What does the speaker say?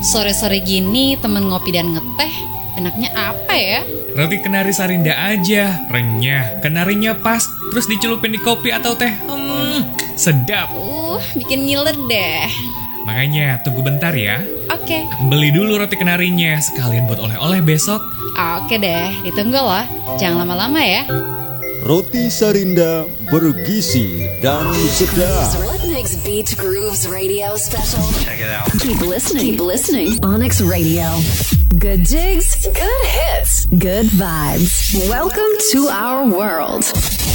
Sore-sore gini temen ngopi dan ngeteh, enaknya apa ya? Roti kenari Sarinda aja, renyah, kenarinya pas, terus dicelupin di kopi atau teh. Sedap. Bikin ngiler deh. Makanya tunggu bentar ya. Oke. Beli dulu roti kenarinya, sekalian buat oleh-oleh besok. Oke deh, ditunggu loh. Jangan lama-lama ya. Roti Sarinda bergizi dan sedap. Onyx Beat Grooves Radio Special. Check it out. Keep listening. Onyx Radio. Good jigs, good hits, good vibes. Welcome to our world.